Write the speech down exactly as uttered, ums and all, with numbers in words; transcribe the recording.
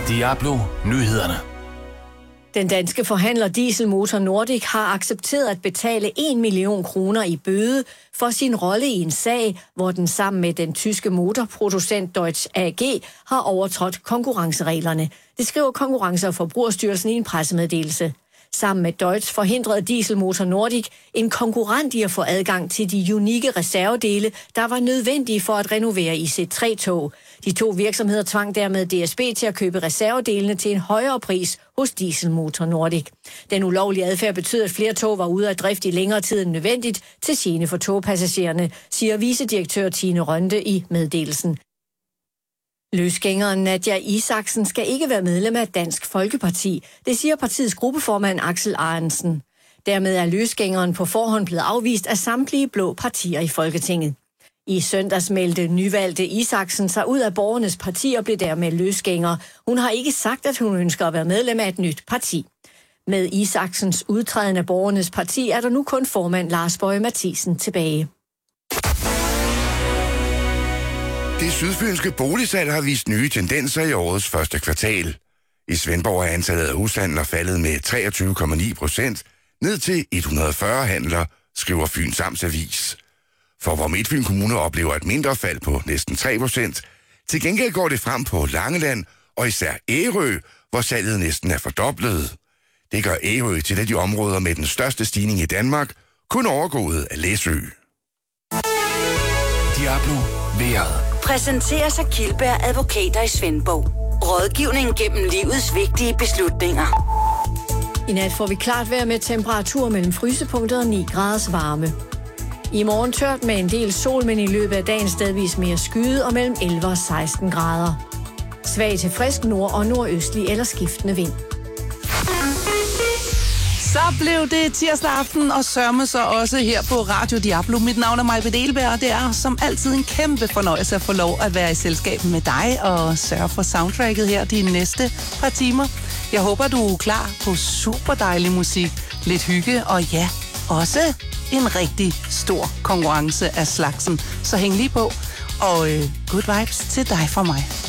Diablo Nyhederne. Den danske forhandler Dieselmotor Nordic har accepteret at betale en million kroner i bøde for sin rolle i en sag, hvor den sammen med den tyske motorproducent Deutz A G har overtrådt konkurrencereglerne. Det skriver Konkurrence- og Forbrugerstyrelsen i en pressemeddelelse. Sammen med Deutz forhindrede Dieselmotor Nordic en konkurrent i at få adgang til de unikke reservedele, der var nødvendige for at renovere I C tre tog. De to virksomheder tvang dermed D S B til at købe reservedelene til en højere pris hos Dieselmotor Nordic. Den ulovlige adfærd betød, at flere tog var ude af drift i længere tid end nødvendigt til gene for togpassagererne, siger vicedirektør Tine Rønde i meddelelsen. Løsgængeren Nadja Isaksen skal ikke være medlem af Dansk Folkeparti. Det siger partiets gruppeformand Axel Arensen. Dermed er løsgængeren på forhånd blevet afvist af samtlige blå partier i Folketinget. I søndags meldte nyvalgte Isaksen sig ud af Borgernes Parti og blev dermed løsgænger. Hun har ikke sagt, at hun ønsker at være medlem af et nyt parti. Med Isaksens udtræden af Borgernes Parti er der nu kun formand Lars Boje Mathiesen tilbage. Det sydfynske boligsalg har vist nye tendenser i årets første kvartal. I Svendborg er antallet af hushandler faldet med treogtyve komma ni procent ned til et hundrede og fyrre handler, skriver Fyns Amtsavis. For hvor Midtfyn Kommune oplever et mindre fald på næsten tre procent. Til gengæld går det frem på Langeland og især Ærø, hvor salget næsten er fordoblet. Det gør Ærø til et af de områder med den største stigning i Danmark, kun overgået af Læsø. Diablo Vejret. Præsenteres af Kildberg Advokater i Svendborg. Rådgivning gennem livets vigtige beslutninger. I nat får vi klart vejr med temperatur mellem frysepunktet og ni graders varme. I morgen tørt med en del sol, men i løbet af dagen stedvis mere skyde og mellem elleve og seksten grader. Svag til frisk nord- og nordøstlig eller skiftende vind. Så blev det tirsdag aften, og sørme så også her på Radio Diablo. Mit navn er Majbet Elberg, og det er som altid en kæmpe fornøjelse at få lov at være i selskab med dig og sørge for soundtracket her de næste par timer. Jeg håber, du er klar på super dejlig musik, lidt hygge og ja, også en rigtig stor konkurrence af slagsen. Så hæng lige på, og øh, good vibes til dig fra mig.